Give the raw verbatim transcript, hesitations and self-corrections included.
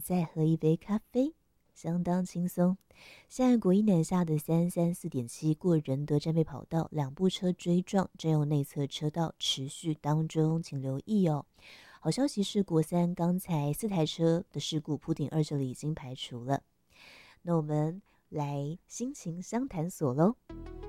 再喝一杯咖啡，相当轻松。现在国一南下的三三四点七过仁德战备跑道，两部车追撞，正用内侧车道持续当中，请留意哦。好消息是，国三刚才四台车的事故铺顶二这里已经排除了。那我们来心情相谈所喽。